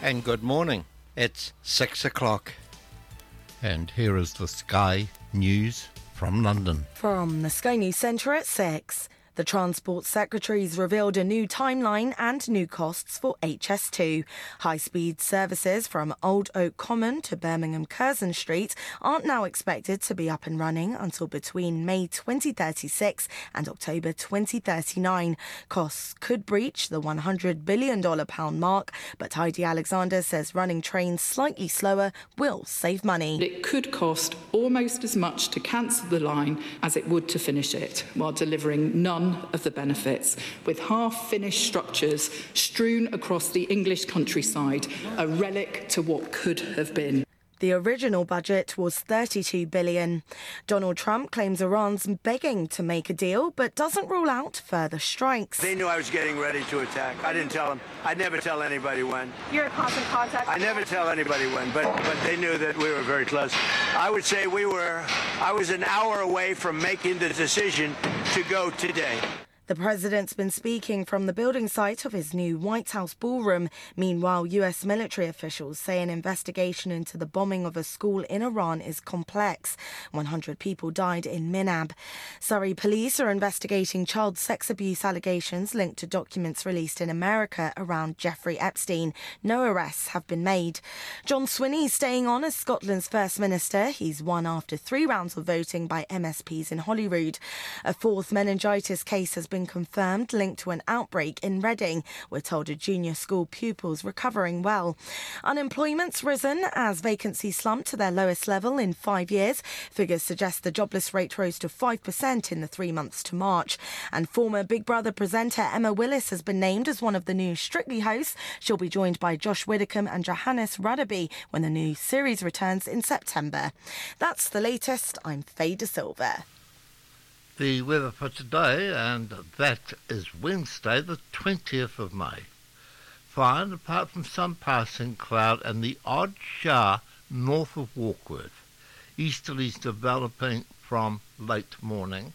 and good morning. It's 6 o'clock. And here is the Sky News from London. From the Sky News Centre at 6. The Transport Secretary's revealed a new timeline and new costs for HS2. High-speed services from Old Oak Common to Birmingham Curzon Street aren't now expected to be up and running until between May 2036 and October 2039. Costs could breach the £100 billion mark, but Heidi Alexander says running trains slightly slower will save money. It could cost almost as much to cancel the line as it would to finish it, while delivering none of the benefits, with half-finished structures strewn across the English countryside, a relic to what could have been. The original budget was $32 billion. Donald Trump claims Iran's begging to make a deal, but doesn't rule out further strikes. They knew I was getting ready to attack. I didn't tell them. I'd never tell anybody when. You're in constant contact? I never tell anybody when, but they knew that we were very close. I would say I was an hour away from making the decision to go today. The president's been speaking from the building site of his new White House ballroom. Meanwhile, US military officials say an investigation into the bombing of a school in Iran is complex. 100 people died in Minab. Surrey police are investigating child sex abuse allegations linked to documents released in America around Jeffrey Epstein. No arrests have been made. John Swinney staying on as Scotland's First Minister. He's won after 3 rounds of voting by MSPs in Holyrood. A fourth meningitis case has been confirmed linked to an outbreak in Reading. We're told a junior school pupil's recovering well. Unemployment's risen as vacancies slumped to their lowest level in 5 years. Figures suggest the jobless rate rose to 5% in the 3 months to March. And former Big Brother presenter Emma Willis has been named as one of the new Strictly hosts. She'll be joined by Josh Widdicombe and Johannes Rudderby when the new series returns in September. That's the latest. I'm Faye De Silva. The weather for today, and that is Wednesday, the 20th of May. Fine, apart from some passing cloud and the odd shower north of Warkworth. Easterlies developing from late morning.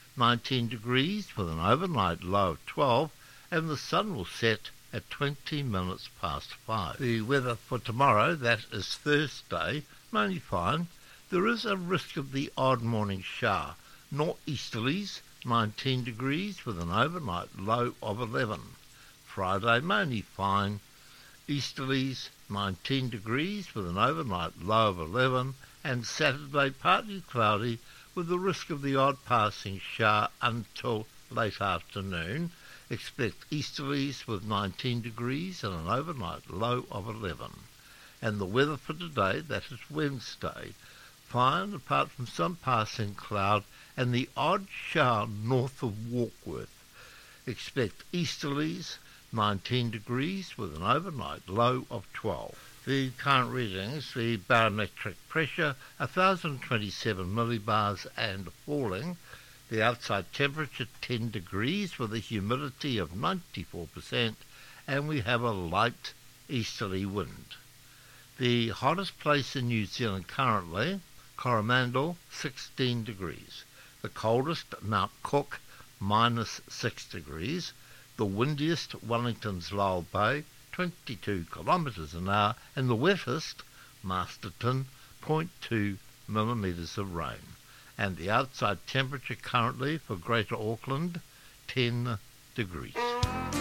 19 degrees with an overnight low of 12, and the sun will set at 20 minutes past 5. The weather for tomorrow, that is Thursday, mainly fine. There is a risk of the odd morning shower. Northeasterlies, 19 degrees with an overnight low of 11. Friday, mainly fine. Easterlies, 19 degrees with an overnight low of 11. And Saturday, partly cloudy with the risk of the odd passing shower until late afternoon. Expect easterlies with 19 degrees and an overnight low of 11. And the weather for today, that is Wednesday, fine apart from some passing cloud and the odd shower north of Warkworth. Expect easterlies, 19 degrees with an overnight low of 12. The current readings, the barometric pressure, 1,027 millibars and falling. The outside temperature, 10 degrees with a humidity of 94%, and we have a light easterly wind. The hottest place in New Zealand currently, Coromandel, 16 degrees. The coldest, Mount Cook, -6 degrees. The windiest, Wellington's Lyell Bay, 22 kilometres an hour. And the wettest, Masterton, 0.2 millimetres of rain. And the outside temperature currently for Greater Auckland, 10 degrees.